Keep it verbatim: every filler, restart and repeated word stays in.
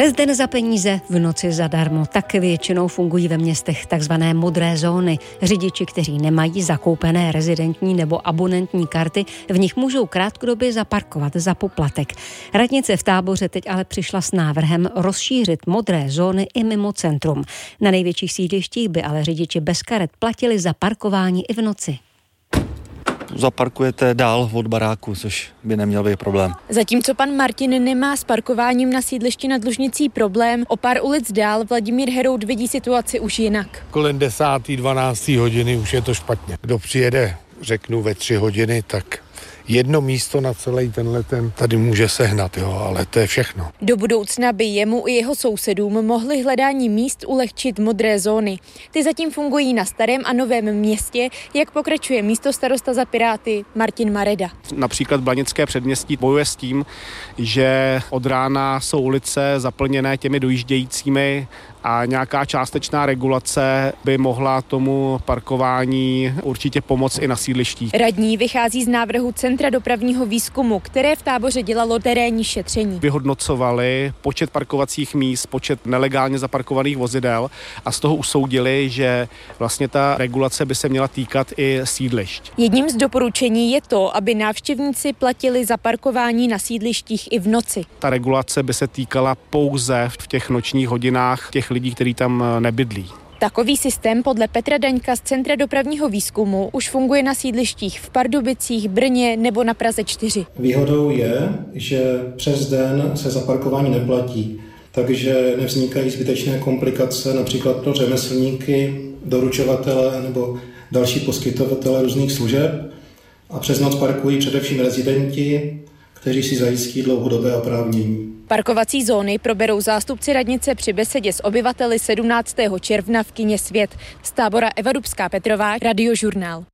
Přes den za peníze, v noci zadarmo. Tak většinou fungují ve městech takzvané modré zóny. Řidiči, kteří nemají zakoupené rezidentní nebo abonentní karty, v nich můžou krátkodobě zaparkovat za poplatek. Radnice v Táboře teď ale přišla s návrhem rozšířit modré zóny i mimo centrum. Na největších sídlištích by ale řidiči bez karet platili za parkování i v noci. Zaparkujete dál od baráku, což by neměl být problém. Zatímco pan Martin nemá s parkováním na sídlišti Nad Lužnicí problém, o pár ulic dál Vladimír Herout vidí situaci už jinak. Kolem desáté, dvanácté hodiny už je to špatně. Kdo přijede, řeknu ve tři hodiny, tak jedno místo na celý tenhle ten tady může sehnat, jo, ale to je všechno. Do budoucna by jemu i jeho sousedům mohly hledání míst ulehčit modré zóny. Ty zatím fungují na Starém a Novém Městě, jak pokračuje místostarosta za Piráty Martin Mareda. Například Blanické předměstí bojuje s tím, že od rána jsou ulice zaplněné těmi dojíždějícími a nějaká částečná regulace by mohla tomu parkování určitě pomoct i na sídlištích. Radní vychází z návrhu Centra dopravního výzkumu, které v Táboře dělalo terénní šetření. Vyhodnocovali počet parkovacích míst, počet nelegálně zaparkovaných vozidel a z toho usoudili, že vlastně ta regulace by se měla týkat i sídlišť. Jedním z doporučení je to, aby návštěvníci platili za parkování na sídlištích i v noci. Ta regulace by se týkala pouze v těch nočních hodinách těch lidí, kteří tam nebydlí. Takový systém podle Petra Daňka z Centra dopravního výzkumu už funguje na sídlištích v Pardubicích, Brně nebo na Praze čtyři. Výhodou je, že přes den se za parkování neplatí, takže nevznikají zbytečné komplikace například pro řemeslníky, doručovatele nebo další poskytovatele různých služeb a přes noc parkují především rezidenti, kteří si zajistí dlouhodobé oprávnění. Parkovací zóny proberou zástupci radnice při besedě s obyvateli sedmnáctého června v kině Svět. Z Tábora Eva Dubská Petrová, Radiožurnál.